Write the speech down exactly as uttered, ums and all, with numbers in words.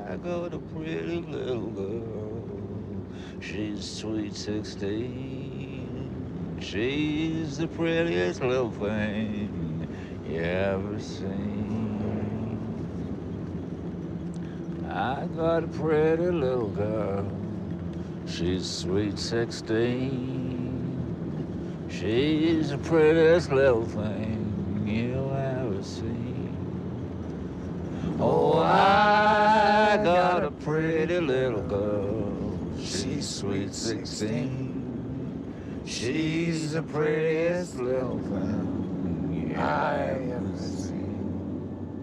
I got a pretty little girl. She's sweet sixteen. She's the prettiest little thing you ever seen. I got a pretty little girl. She's sweet sixteen. She's the prettiest little thing you ever seen. Oh, I got a pretty little girl. She's sweet sixteen. She's the prettiest little thing I ever seen.